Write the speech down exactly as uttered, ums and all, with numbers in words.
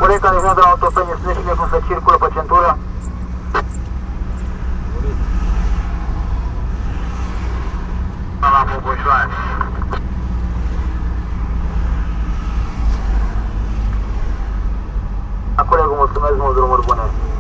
coleg care vine de la autopeni, spune și mie cum se circulă pe centură. La Boboșoare. Colegul, mulțumesc mult, drumuri bune.